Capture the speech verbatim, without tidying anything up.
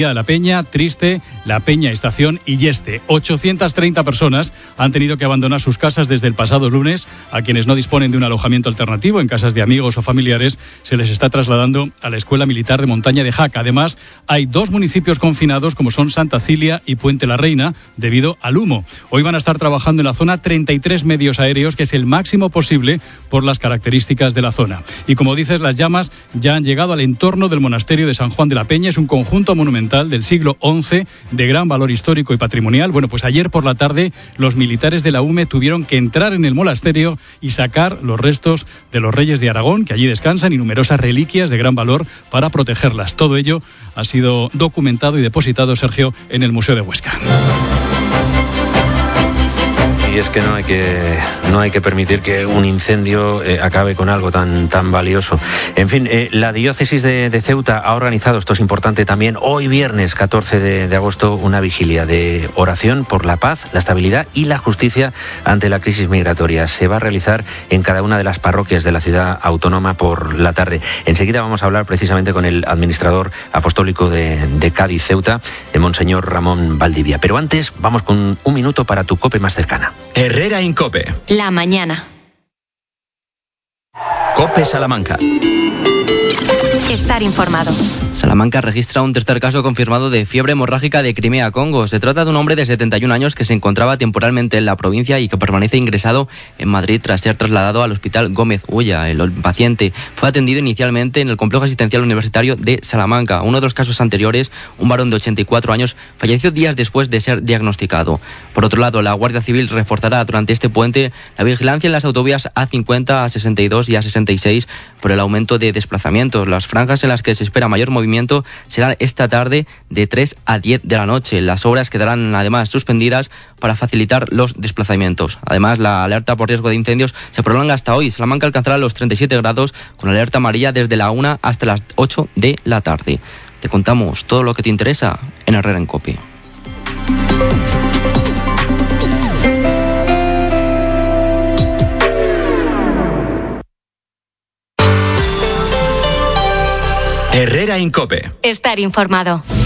de La Peña, Triste, La Peña Estación y Yeste. ochocientas treinta personas han tenido que abandonar sus casas desde el pasado lunes. A quienes no disponen de un alojamiento alternativo en casas de amigos o familiares, se les está trasladando a la Escuela Militar de Montaña de Jaca. Además, hay dos municipios confinados como son Santa Cilia y Puente la Reina debido al humo. Hoy van a estar trabajando en la zona treinta y tres medios aéreos, que es el máximo posible por las características de la zona. Y como dices, las llamas ya han llegado al entorno del monasterio de San Juan de la Peña. Es un conjunto monumental del siglo once de gran valor histórico y patrimonial. Bueno, pues ayer por la tarde los militares de la U M E tuvieron que entrar en el monasterio y sacar los restos de los reyes de Aragón, que allí descansan, y numerosas reliquias de gran valor para protegerlas. Todo ello ha sido documentado y depositado, Sergio, en el Museo de Huesca. Y es que no hay que no hay que permitir que un incendio eh, acabe con algo tan tan valioso. En fin, eh, la diócesis de, de Ceuta ha organizado, esto es importante también, hoy viernes catorce de agosto, una vigilia de oración por la paz, la estabilidad y la justicia ante la crisis migratoria. Se va a realizar en cada una de las parroquias de la ciudad autónoma por la tarde. Enseguida vamos a hablar precisamente con el administrador apostólico de, de Cádiz, Ceuta, el Monseñor Ramón Valdivia. Pero antes, vamos con un minuto para tu COPE más cercana. Herrera Incope. La mañana. COPE Salamanca. Estar informado. Salamanca registra un tercer caso confirmado de fiebre hemorrágica de Crimea, Congo. Se trata de un hombre de setenta y un años que se encontraba temporalmente en la provincia y que permanece ingresado en Madrid tras ser trasladado al hospital Gómez Ulla. El paciente fue atendido inicialmente en el complejo asistencial universitario de Salamanca. Uno de los casos anteriores, un varón de ochenta y cuatro años, falleció días después de ser diagnosticado. Por otro lado, la Guardia Civil reforzará durante este puente la vigilancia en las autovías A cincuenta, A sesenta y dos y A sesenta y seis por el aumento de desplazamientos. Las franjas en las que se espera mayor movimiento serán esta tarde de tres a diez de la noche. Las obras quedarán además suspendidas para facilitar los desplazamientos. Además, la alerta por riesgo de incendios se prolonga hasta hoy. Salamanca alcanzará los treinta y siete grados con alerta amarilla desde la una hasta las ocho de la tarde. Te contamos todo lo que te interesa en Herrera en Cope. Herrera Incope. Estar informado.